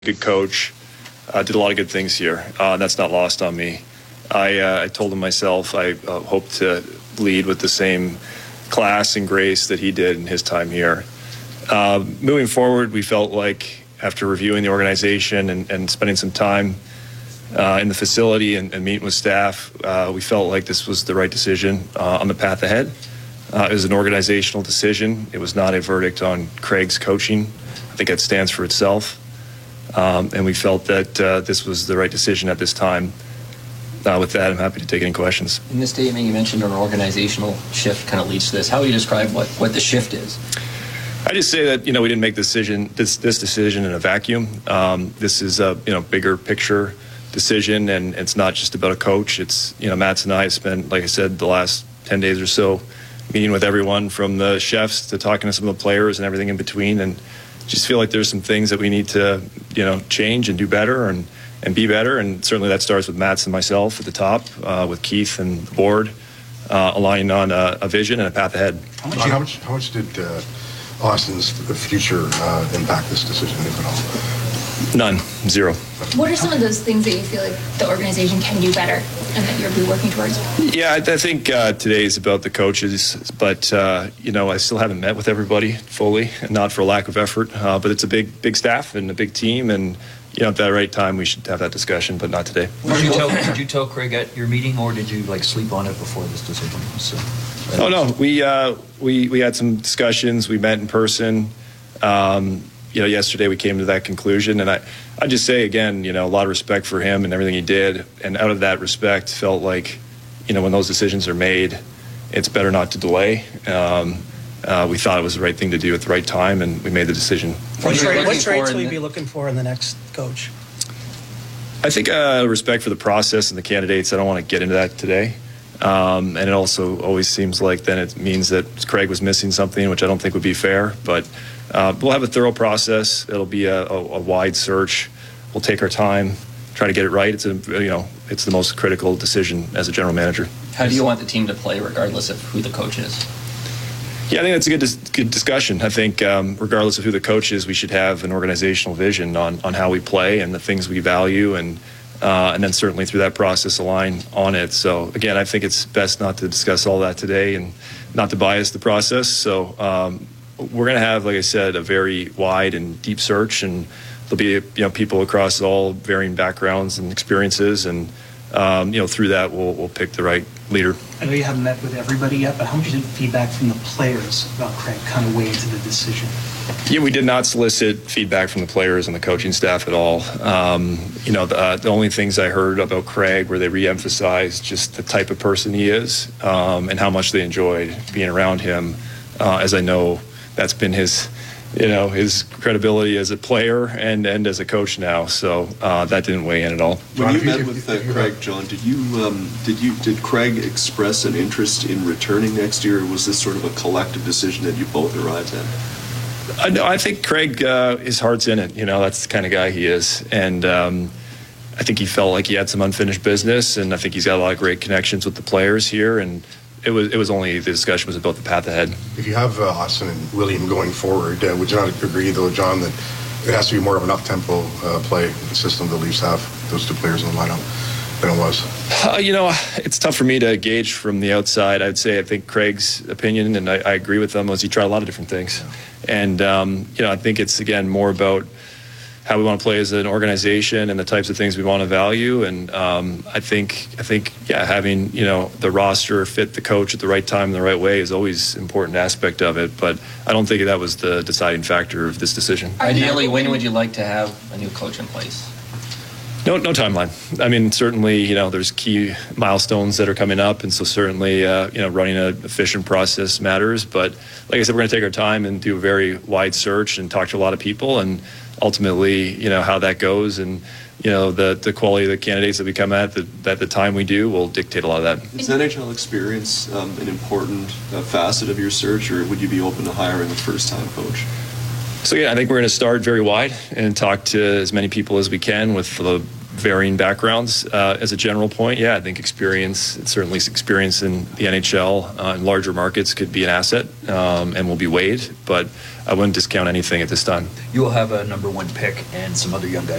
good coach, did a lot of good things here. That's not lost on me. I told him myself I hope to lead with the same class and grace that he did in his time here. Moving forward, we felt like after reviewing the organization and spending some time in the facility and meeting with staff, we felt like this was the right decision on the path ahead. It was an organizational decision. It was not a verdict on Craig's coaching. I think that stands for itself. And we felt that this was the right decision at this time. With that, I'm happy to take any questions. In this statement, you mentioned an organizational shift kind of leads to this. How would you describe what the shift is? I just say that we didn't make this decision in a vacuum. This is a bigger picture decision, and it's not just about a coach. It's Mats and I have spent, like I said, the last 10 days or so meeting with everyone from the chefs to talking to some of the players and everything in between, and just feel like there's some things that we need to change and do better and be better, and certainly that starts with Mats and myself at the top, with Keith and the board aligning on a vision and a path ahead. How much did Austin's future impact this decision, if at all? None. Zero. What are some of those things that you feel like the organization can do better and that you'll be working towards? Yeah, I think today is about the coaches, but I still haven't met with everybody fully, and not for a lack of effort. But it's a big staff and a big team, and at that right time we should have that discussion, but not today. Did you tell Craig at your meeting, or did you sleep on it before this decision? Oh no, we had some discussions. We met in person. Yesterday we came to that conclusion, and I just say again, a lot of respect for him and everything he did, and out of that respect, felt like, when those decisions are made, it's better not to delay. We thought it was the right thing to do at the right time, and we made the decision. What traits will you be looking for in the next coach? I think respect for the process and the candidates. I don't want to get into that today. And it also always seems like then it means that Craig was missing something, which I don't think would be fair. But we'll have a thorough process. It'll be a wide search. We'll take our time, try to get it right. It's the most critical decision as a general manager. How do you want the team to play regardless of who the coach is? Yeah, I think that's a good discussion. I think regardless of who the coach is, we should have an organizational vision on how we play and the things we value, and then certainly through that process align on it. So again, I think it's best not to discuss all that today and not to bias the process. So we're going to have, like I said, a very wide and deep search, and there'll be people across all varying backgrounds and experiences, and through that we'll pick the right leader. I know you haven't met with everybody yet, but how much did feedback from the players about Craig kind of weigh into the decision? Yeah, we did not solicit feedback from the players and the coaching staff at all. The only things I heard about Craig were they re-emphasized just the type of person he is, and how much they enjoyed being around him, as I know that's been his credibility as a player and as a coach now. So that didn't weigh in at all. When you met with Craig, John, did Craig express an interest in returning next year, or was this sort of a collective decision that you both arrived at? I think Craig, his heart's in it. That's the kind of guy he is, and I think he felt like he had some unfinished business, and I think he's got a lot of great connections with the players here, and it was only the discussion was about the path ahead. If you have Austin and William going forward, would you not agree, though, John, that it has to be more of an up-tempo play system the Leafs have, those two players in the lineup, than it was? It's tough for me to gauge from the outside. I think Craig's opinion, and I agree with them, was he tried a lot of different things. And, I think it's, again, more about how we want to play as an organization and the types of things we want to value. And I think, having, the roster fit the coach at the right time in the right way is always an important aspect of it. But I don't think that was the deciding factor of this decision. Ideally, when would you like to have a new coach in place? No timeline. I mean, certainly, there's key milestones that are coming up, and so certainly, running an efficient process matters. But like I said, we're going to take our time and do a very wide search and talk to a lot of people, and ultimately, how that goes, and the quality of the candidates that we come at the time we do will dictate a lot of that. Is NHL experience an important facet of your search, or would you be open to hiring a first-time coach? So yeah, I think we're going to start very wide and talk to as many people as we can with the varying backgrounds. As a general point, yeah, I think certainly experience in the NHL in larger markets could be an asset and will be weighed, but I wouldn't discount anything at this time. You will have a number 1 pick and some other young guys